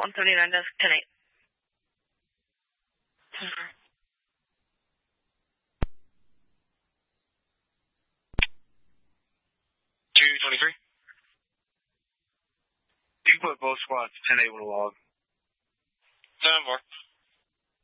139 desk, 10-8. 223. You can put both squads 10-8 with a log. 7-4.